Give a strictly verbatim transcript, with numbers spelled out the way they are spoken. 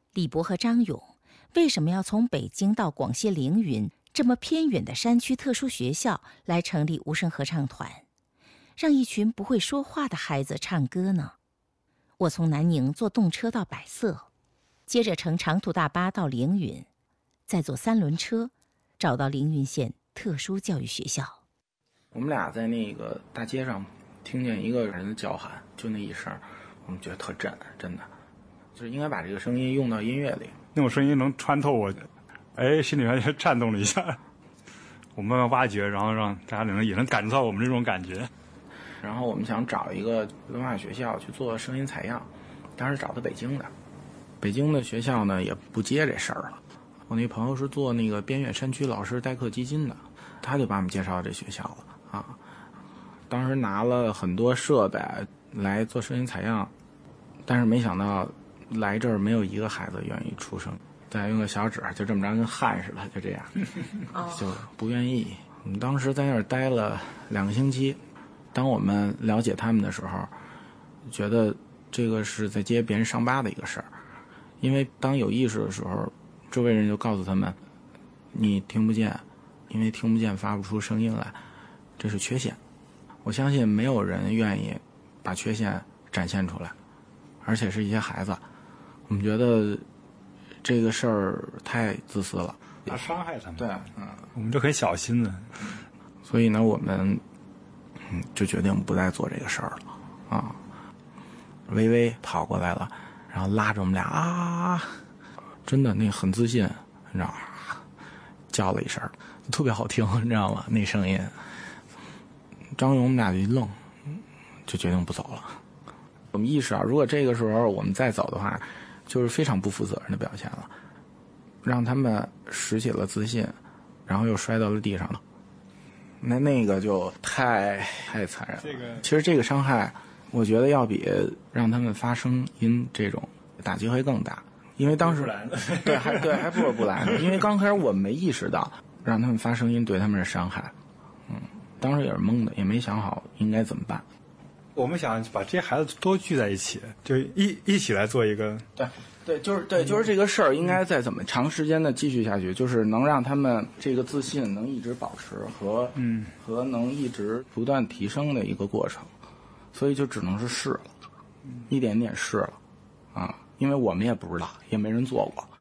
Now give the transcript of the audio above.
李博和张勇为什么要从北京到广西凌云这么偏远的山区特殊学校来成立无声合唱团，让一群不会说话的孩子唱歌呢？我从南宁坐动车到百色，接着乘长途大巴到凌云，再坐三轮车找到凌云县特殊教育学校。 我们俩在那个大街上听见一个人的叫喊，就那一声，我们觉得特震，真的就是应该把这个声音用到音乐里， 那种声音能穿透我，哎，心里面就颤动了一下。我慢慢挖掘，然后让大家能也能感受到我们这种感觉。 然后我们想找一个文化学校去做声音采样，当时找的北京的，北京的学校呢也不接这事儿了。我那朋友是做那个边远山区老师代课基金的，他就把我们介绍到这学校了啊。当时拿了很多设备来做声音采样，但是没想到来这儿没有一个孩子愿意出声，再用个小纸就这么着跟焊似的，就这样，就不愿意。我们当时在那儿待了两个星期，当我们了解他们的时候，觉得这个是在接别人伤疤的一个事儿，因为当有意识的时候，周围人就告诉他们，你听不见，因为听不见发不出声音来，这是缺陷。我相信没有人愿意把缺陷展现出来，而且是一些孩子，我们觉得这个事儿太自私了， 要伤害他们。 对，嗯， 我们就很小心的， 所以呢，我们嗯就决定不再做这个事儿了啊。微微跑过来了，然后拉着我们俩啊，真的那很自信，你知道吗？叫了一声，特别好听，你知道吗？那声音。张勇我们俩就一愣，就决定不走了。我们意识到，如果这个时候我们再走的话，就是非常不负责任的表现了，让他们拾起了自信，然后又摔到了地上了。那那个就太太残忍了。这个其实这个伤害，我觉得要比让他们发声音这种打击会更大，因为当时对还对还不如不来呢，因为刚开始我们没意识到让他们发声音对他们是伤害，嗯。当时也是懵的，也没想好应该怎么办。 我们想把这些孩子多聚在一起，就一一起来做一个。 对，对，就是对，就是这个事儿应该再怎么长时间的继续下去，就是能让他们这个自信能一直保持和嗯和能一直不断提升的一个过程，所以就只能是试了，一点点试了，啊，因为我们也不知道，也没人做过。